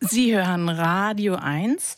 Sie hören Radio 1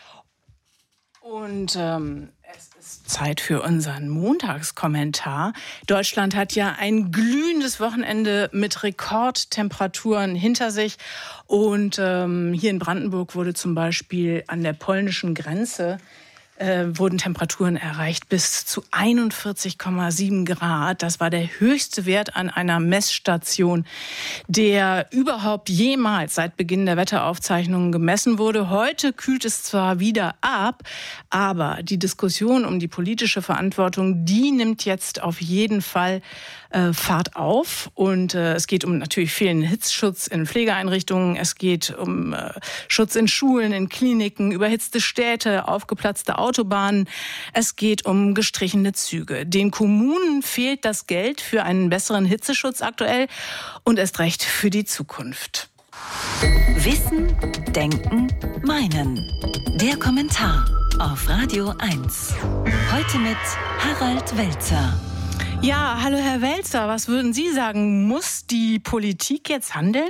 und es ist Zeit für unseren Montagskommentar. Deutschland hat ja ein glühendes Wochenende mit Rekordtemperaturen hinter sich. Und hier in Brandenburg wurde zum Beispiel an der polnischen Grenze wurden Temperaturen erreicht bis zu 41,7 Grad. Das war der höchste Wert an einer Messstation, der überhaupt jemals seit Beginn der Wetteraufzeichnungen gemessen wurde. Heute kühlt es zwar wieder ab, aber die Diskussion um die politische Verantwortung, die nimmt jetzt auf jeden Fall Fahrt auf. Und es geht um natürlich fehlenden Hitzschutz in Pflegeeinrichtungen. Es geht um Schutz in Schulen, in Kliniken, überhitzte Städte, aufgeplatzte Autobahnen. Es geht um gestrichene Züge. Den Kommunen fehlt das Geld für einen besseren Hitzeschutz aktuell und erst recht für die Zukunft. Wissen, Denken, Meinen. Der Kommentar auf Radio 1. Heute mit Harald Welzer. Ja, hallo Herr Welzer, was würden Sie sagen? Muss die Politik jetzt handeln?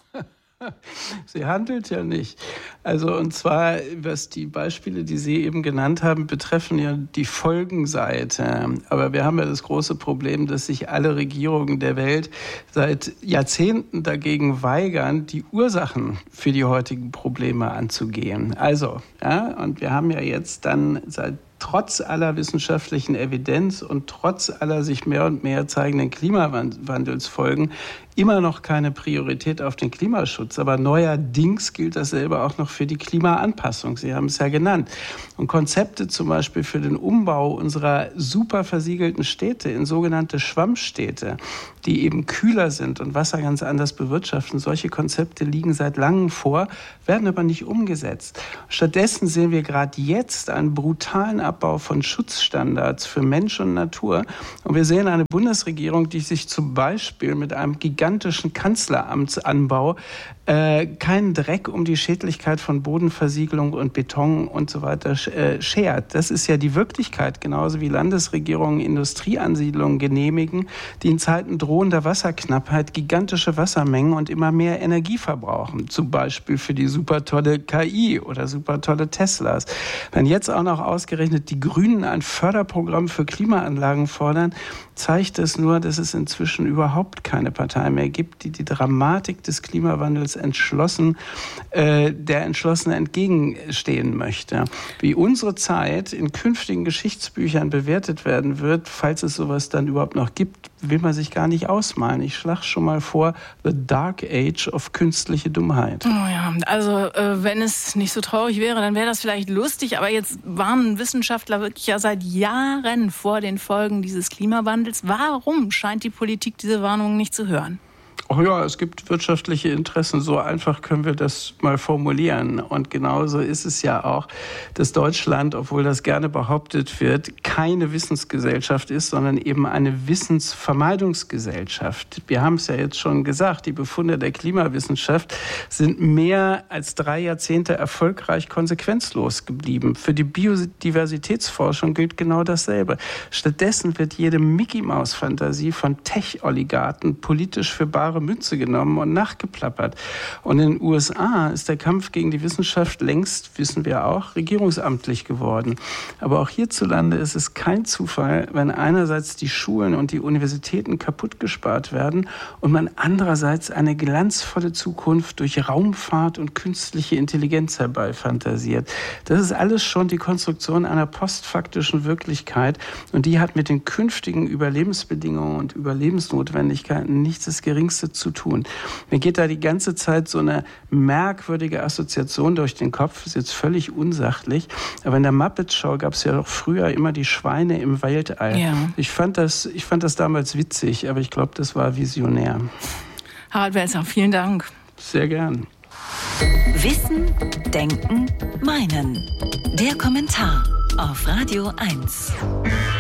Sie handelt ja nicht. Also und zwar, was die Beispiele, die Sie eben genannt haben, betreffen ja die Folgenseite. Aber wir haben ja das große Problem, dass sich alle Regierungen der Welt seit Jahrzehnten dagegen weigern, die Ursachen für die heutigen Probleme anzugehen. Also, ja, und wir haben ja jetzt dann trotz aller wissenschaftlichen Evidenz und trotz aller sich mehr und mehr zeigenden Klimawandelsfolgen immer noch keine Priorität auf den Klimaschutz. Aber neuerdings gilt dasselbe auch noch für die Klimaanpassung. Sie haben es ja genannt. Und Konzepte zum Beispiel für den Umbau unserer super versiegelten Städte in sogenannte Schwammstädte, die eben kühler sind und Wasser ganz anders bewirtschaften. Solche Konzepte liegen seit langem vor, werden aber nicht umgesetzt. Stattdessen sehen wir gerade jetzt einen brutalen Abbau von Schutzstandards für Mensch und Natur. Und wir sehen eine Bundesregierung, die sich zum Beispiel mit einem gigantischen Kanzleramtsanbau keinen Dreck um die Schädlichkeit von Bodenversiegelung und Beton und so weiter schert. Das ist ja die Wirklichkeit, genauso wie Landesregierungen Industrieansiedlungen genehmigen, die in Zeiten drohender Wasserknappheit gigantische Wassermengen und immer mehr Energie verbrauchen. Zum Beispiel für die super tolle KI oder super tolle Teslas. Wenn jetzt auch noch ausgerechnet die Grünen ein Förderprogramm für Klimaanlagen fordern, zeigt es nur, dass es inzwischen überhaupt keine Partei mehr gibt, die die Dramatik des Klimawandels der entschlossen entgegenstehen möchte. Wie unsere Zeit in künftigen Geschichtsbüchern bewertet werden wird, falls es sowas dann überhaupt noch gibt, will man sich gar nicht ausmalen. Ich schlage schon mal vor, The Dark Age of künstliche Dummheit. Oh ja, also wenn es nicht so traurig wäre, dann wäre das vielleicht lustig, aber jetzt warnen Wissenschaftler wirklich ja seit Jahren vor den Folgen dieses Klimawandels. Warum scheint die Politik diese Warnungen nicht zu hören? Oh ja, es gibt wirtschaftliche Interessen. So einfach können wir das mal formulieren. Und genauso ist es ja auch, dass Deutschland, obwohl das gerne behauptet wird, keine Wissensgesellschaft ist, sondern eben eine Wissensvermeidungsgesellschaft. Wir haben es ja jetzt schon gesagt, die Befunde der Klimawissenschaft sind mehr als 3 Jahrzehnte erfolgreich konsequenzlos geblieben. Für die Biodiversitätsforschung gilt genau dasselbe. Stattdessen wird jede Mickey-Maus-Fantasie von Tech-Oligarchen politisch für bare Münze genommen und nachgeplappert. Und in den USA ist der Kampf gegen die Wissenschaft längst, wissen wir auch, regierungsamtlich geworden. Aber auch hierzulande ist es kein Zufall, wenn einerseits die Schulen und die Universitäten kaputt gespart werden und man andererseits eine glanzvolle Zukunft durch Raumfahrt und künstliche Intelligenz herbeifantasiert. Das ist alles schon die Konstruktion einer postfaktischen Wirklichkeit und die hat mit den künftigen Überlebensbedingungen und Überlebensnotwendigkeiten nichts das Geringste zu tun. Mir geht da die ganze Zeit so eine merkwürdige Assoziation durch den Kopf, ist jetzt völlig unsachlich, aber in der Muppet Show gab es ja doch früher immer die Schweine im Weltall. Ja. Ich fand das damals witzig, aber ich glaube, das war visionär. Harald Welzer, vielen Dank. Sehr gern. Wissen, Denken, Meinen. Der Kommentar auf Radio 1.